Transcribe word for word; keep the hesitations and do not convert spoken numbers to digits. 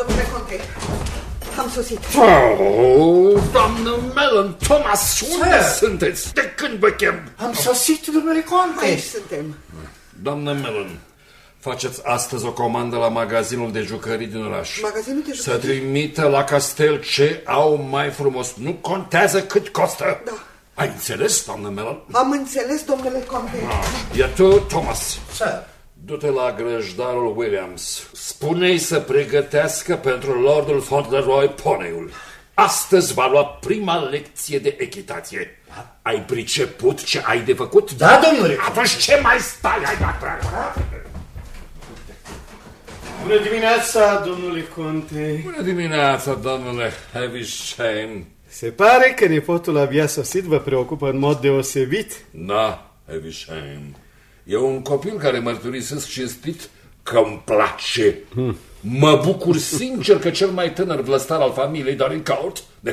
domnule conte. Am sosit. Oh, doamnă Mellon, Thomas, unde sunteți? De când vă chem? Am sosit, domnule conte. Aici suntem. Doamnă Mellon, faceți astăzi o comandă la magazinul de jucării din oraș. Magazinul de jucării? Să trimită la castel ce au mai frumos. Nu contează cât costă. Da. Ai înțeles, doamnă Mellon? Am înțeles, domnule conte. Ah, iar tu, Thomas, Sir. du-te la grăjdarul Williams. Spune-i să pregătească pentru Lordul Fauntleroy poneiul. Astăzi va lua prima lecție de echitație. Ai priceput ce ai de făcut? Da, domnule. Atunci ce mai stai? Hai, da, Bună dimineața, domnule conte. Bună dimineața, domnule Havisham. Se pare că nepotul abia sosit vă preocupă în mod deosebit. Da, Havisham. E un copil care mărturisesc cinstit că îmi place. Hmm. Mă bucur sincer că cel mai tânăr vlăstar al familiei Dorincourt, de